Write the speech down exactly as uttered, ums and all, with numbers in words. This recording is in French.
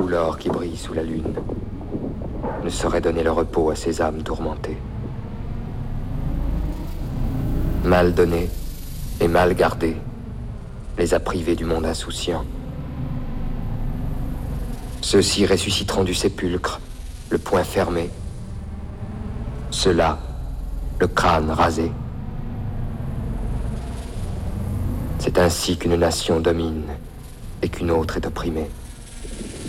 tout l'or qui brille sous la lune ne saurait donner le repos à ces âmes tourmentées. Mal donné et mal gardé les a privés du monde insouciant. Ceux-ci ressusciteront du sépulcre, le poing fermé. Ceux-là, le crâne rasé. C'est ainsi qu'une nation domine et qu'une autre est opprimée.